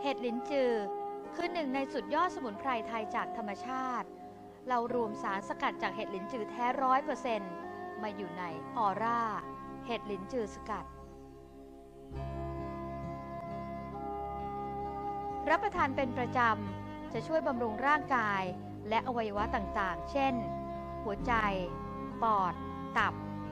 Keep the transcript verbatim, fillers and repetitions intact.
เห็ดลิ้นจือคือหนึ่งในสุดยอดสมุนไพรไทยจากธรรมชาติเรารวมสารสกัดจากเห็ดลิ้นจือแท้ร้อยเปอร์เซ็นต์มาอยู่ในออร่าเห็ดลิ้นจือสกัดรับประทานเป็นประจำจะช่วยบำรุงร่างกายและอวัยวะต่างๆเช่นหัวใจปอดตับ